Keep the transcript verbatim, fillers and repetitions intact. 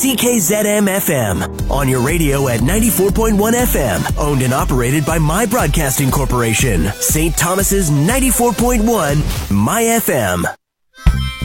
C K Z M F M. On your radio at ninety-four point one F M. Owned and operated by My Broadcasting Corporation. Saint Thomas's ninety-four point one My F M.